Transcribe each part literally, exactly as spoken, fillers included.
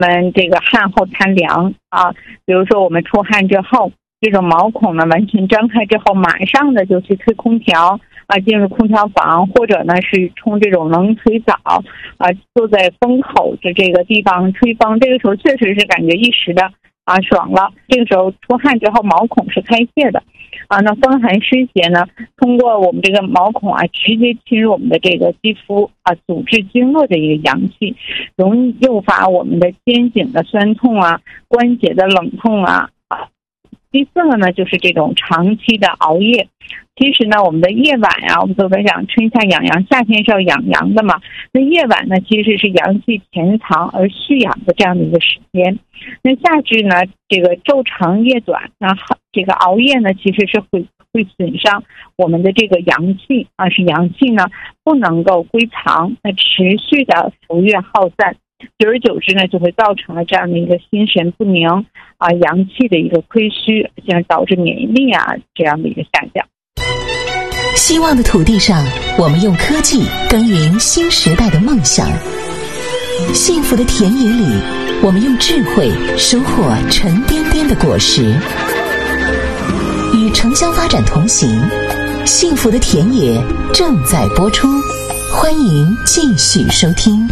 们这个汗后贪凉啊，比如说我们出汗之后，这种毛孔呢完全张开之后，马上的就去吹空调啊，进入空调房，或者呢是冲这种冷水澡啊，坐在风口的这个地方吹风，这个时候确实是感觉一时的啊爽了。这个时候出汗之后，毛孔是开泄的啊，那风寒湿邪呢，通过我们这个毛孔啊，直接侵入我们的这个肌肤啊，阻滞经络的一个阳气，容易诱发我们的肩颈的酸痛啊，关节的冷痛啊。第四个呢，就是这种长期的熬夜。其实呢，我们的夜晚啊，我们都在讲春夏养阳，夏天是要养阳的嘛。那夜晚呢，其实是阳气潜藏而蓄养的这样的一个时间。那夏至呢，这个昼长夜短，那这个熬夜呢，其实是会会损伤我们的这个阳气啊，是阳气呢不能够归藏，那持续的浮越耗散。久而久之呢，就会造成了这样的一个心神不宁啊，阳气的一个亏虚，像导致免疫力啊这样的一个下降。 希望的土地上，我们用科技耕耘新时代的梦想；幸福的田野里，我们用智慧收获沉甸甸的果实。与城乡发展同行，幸福的田野正在播出，欢迎继续收听。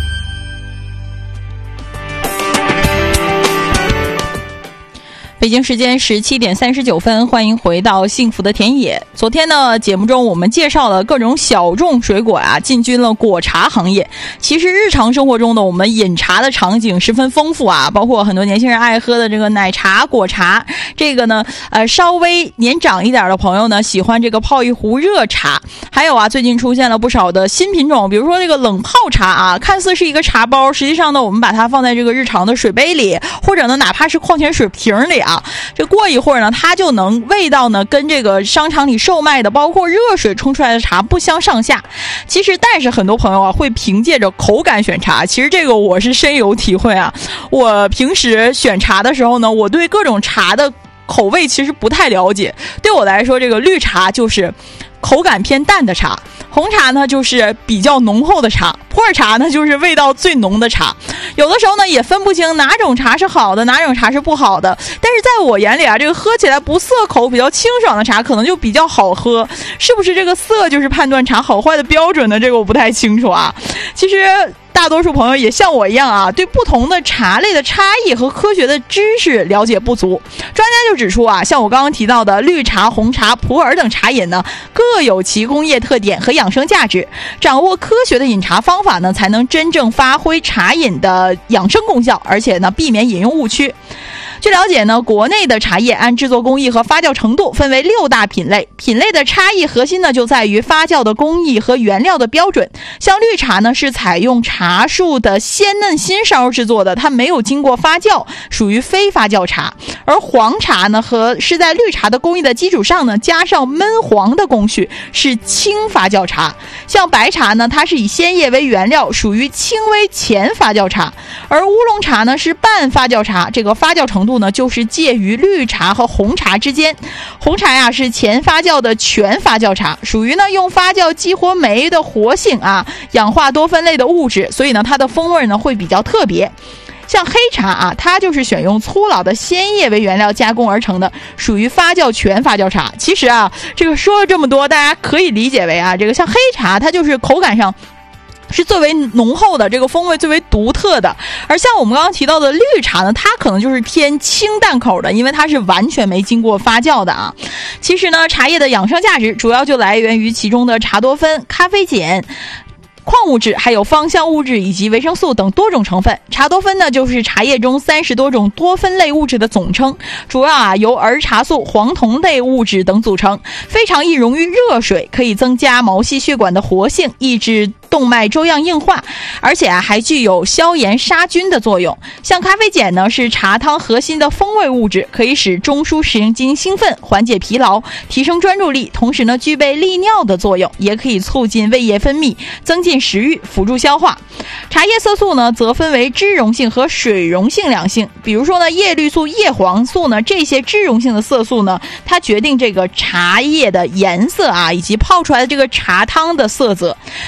北京时间十七点三十九分，欢迎回到幸福的田野。昨天呢，节目中我们介绍了各种小众水果啊，进军了果茶行业。其实日常生活中的我们饮茶的场景十分丰富啊，包括很多年轻人爱喝的这个奶茶、果茶。这个呢，呃，稍微年长一点的朋友呢，喜欢这个泡一壶热茶。还有啊，最近出现了不少的新品种，比如说这个冷泡茶啊，看似是一个茶包，实际上呢，我们把它放在这个日常的水杯里，或者呢，哪怕是矿泉水瓶里啊。啊，这过一会儿呢，它就能味道呢跟这个商场里售卖的包括热水冲出来的茶不相上下。其实但是很多朋友啊会凭借着口感选茶，其实这个我是深有体会啊。我平时选茶的时候呢，我对各种茶的口味其实不太了解。对我来说，这个绿茶就是口感偏淡的茶，红茶呢就是比较浓厚的茶，普洱茶呢就是味道最浓的茶。有的时候呢也分不清哪种茶是好的，哪种茶是不好的。但是在我眼里啊，这个喝起来不涩口、比较清爽的茶可能就比较好喝。是不是这个涩就是判断茶好坏的标准呢？这个我不太清楚啊。其实大多数朋友也像我一样啊，对不同的茶类的差异和科学的知识了解不足。专家就指出啊，像我刚刚提到的绿茶、红茶、普洱等茶饮呢，各有其工业特点和养生价值。掌握科学的饮茶方法呢，才能真正发挥茶饮的养生功效，而且呢，避免饮用误区。据了解呢，国内的茶叶按制作工艺和发酵程度分为六大品类，品类的差异核心呢就在于发酵的工艺和原料的标准。像绿茶呢是采用茶树的鲜嫩新梢制作的，它没有经过发酵，属于非发酵茶。而黄茶呢和是在绿茶的工艺的基础上呢加上焖黄的工序，是轻发酵茶。像白茶呢，它是以鲜叶为原料，属于轻微前发酵茶。而乌龙茶呢是半发酵茶，这个发酵程度呢就是介于绿茶和红茶之间。红茶呀是前发酵的全发酵茶，属于呢用发酵激活酶的活性啊，氧化多酚类的物质，所以呢它的风味呢会比较特别。像黑茶啊，它就是选用粗老的鲜叶为原料加工而成的，属于发酵全发酵茶。其实啊，这个说了这么多，大家可以理解为啊，这个像黑茶它就是口感上是最为浓厚的，这个风味最为独特的。而像我们刚刚提到的绿茶呢，它可能就是偏清淡口的，因为它是完全没经过发酵的啊。其实呢，茶叶的养生价值主要就来源于其中的茶多酚、咖啡碱、矿物质，还有芳香物质以及维生素等多种成分。茶多酚呢，就是茶叶中三十多种多酚类物质的总称，主要啊由儿茶素、黄酮类物质等组成，非常易溶于热水，可以增加毛细血管的活性，抑制动脉粥样硬化，而且啊还具有消炎杀菌的作用。像咖啡碱呢，是茶汤核心的风味物质，可以使中枢神经兴奋，缓解疲劳，提升专注力，同时呢具备利尿的作用，也可以促进胃液分泌，增进食欲，辅助消化。茶叶色素呢则分为脂溶性和水溶性两性，比如说呢叶绿素、叶黄素呢，这些脂溶性的色素呢，它决定这个茶叶的颜色啊，以及泡出来的这个茶汤的色泽。另外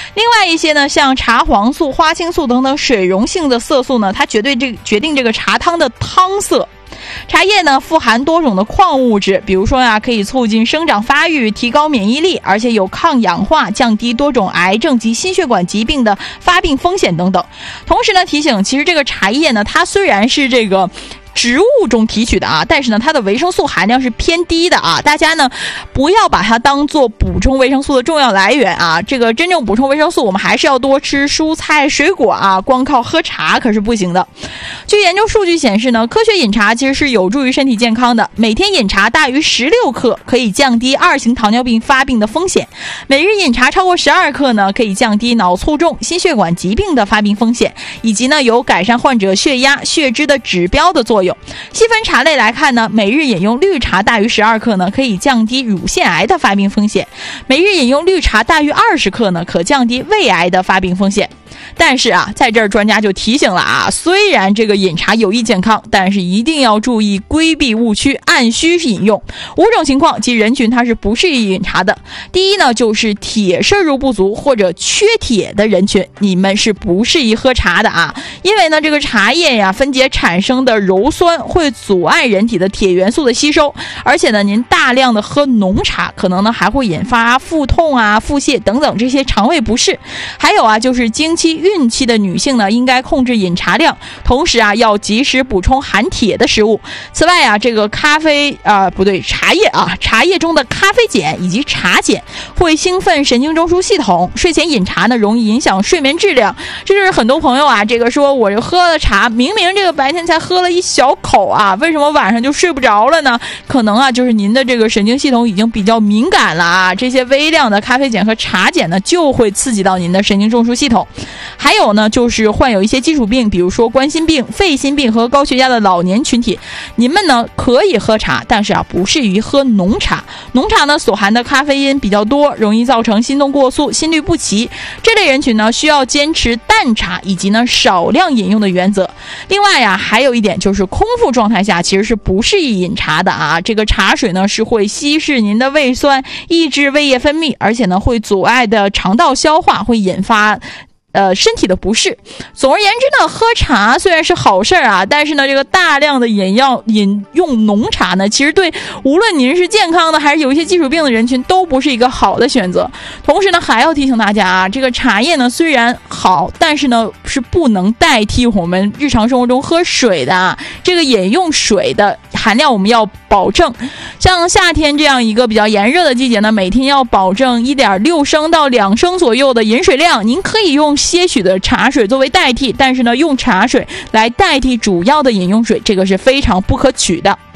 一些呢，像茶黄素、花青素等等水溶性的色素呢，它绝对这决定这个茶汤的汤色。茶叶呢富含多种的矿物质，比如说呀、啊，可以促进生长发育，提高免疫力，而且有抗氧化，降低多种癌症及心血管疾病的发病风险等等。同时呢，提醒，其实这个茶叶呢，它虽然是这个植物中提取的啊，但是呢，它的维生素含量是偏低的啊，大家呢不要把它当做补充维生素的重要来源啊。这个真正补充维生素，我们还是要多吃蔬菜水果啊，光靠喝茶可是不行的。据研究数据显示呢，科学饮茶其实是有助于身体健康的。每天饮茶大于十六克，可以降低二型糖尿病发病的风险；每日饮茶超过十二克呢，可以降低脑卒中、心血管疾病的发病风险，以及呢有改善患者血压、血脂的指标的作用。细分茶类来看呢，每日饮用绿茶大于十二克呢，可以降低乳腺癌的发病风险；每日饮用绿茶大于二十克呢，可降低胃癌的发病风险。但是啊，在这儿专家就提醒了啊，虽然这个饮茶有益健康，但是一定要注意规避误区，按需饮用。五种情况及人群它是不适宜饮茶的。第一呢，就是铁摄入不足或者缺铁的人群，你们是不适宜喝茶的啊，因为呢这个茶叶呀分解产生的鞣酸会阻碍人体的铁元素的吸收，而且呢您大量的喝浓茶，可能呢还会引发腹痛啊、腹泻等等这些肠胃不适。还有啊，就是经期孕期的女性呢，应该控制饮茶量，同时啊，要及时补充含铁的食物。此外啊，这个咖啡啊、呃，不对，茶叶啊，茶叶中的咖啡碱以及茶碱会兴奋神经中枢系统，睡前饮茶呢，容易影响睡眠质量。这就是很多朋友啊，这个说我就喝了茶，明明这个白天才喝了一小口啊，为什么晚上就睡不着了呢？可能啊，就是您的这个神经系统已经比较敏感了啊，这些微量的咖啡碱和茶碱呢，就会刺激到您的神经中枢系统。还有呢，就是患有一些基础病，比如说冠心病、肺心病和高血压的老年群体，你们呢可以喝茶，但是啊不适宜喝浓茶。浓茶呢所含的咖啡因比较多，容易造成心动过速、心律不齐。这类人群呢需要坚持淡茶以及呢少量饮用的原则。另外呀，还有一点就是空腹状态下其实是不适宜饮茶的啊。这个茶水呢是会稀释您的胃酸，抑制胃液分泌，而且呢会阻碍的肠道消化，会引发呃，身体的不适。总而言之呢，喝茶虽然是好事啊，但是呢，这个大量的饮药饮用浓茶呢，其实对无论您是健康的还是有一些基础病的人群，都不是一个好的选择。同时呢，还要提醒大家啊，这个茶叶呢虽然好，但是呢是不能代替我们日常生活中喝水的啊。这个饮用水的含量我们要保证，像夏天这样一个比较炎热的季节呢，每天要保证 一点六升到两升左右的饮水量。您可以用些许的茶水作为代替，但是呢，用茶水来代替主要的饮用水，这个是非常不可取的。